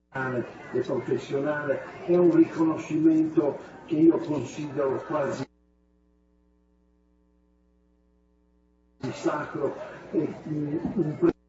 e professionale, è un riconoscimento che io considero quasi sacro e un